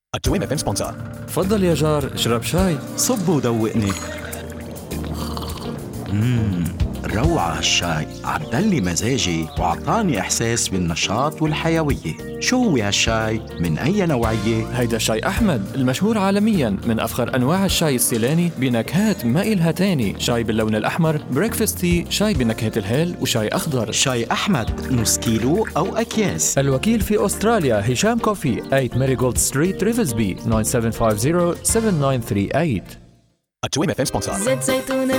التويم اف ام سبونسر. تفضل يا جار، اشرب شاي. صب ودوقني. روعة هالشاي، عدلي مزاجي وعطاني إحساس بالنشاط والحيوية. شو هو هالشاي؟ من أي نوعية؟ هيدا شاي أحمد المشهور عالميا، من أفخر أنواع الشاي السيلاني بنكهات ما إلها تاني. شاي باللون الأحمر، بريكفاست تي، شاي بنكهة الهيل، وشاي أخضر. شاي أحمد نص كيلو أو أكياس. الوكيل في أستراليا هشام كوفي، 8 ماريغولد ستريت ريفزبي، 9750 7938. التويم اف ام سبونسر. زيت زيتون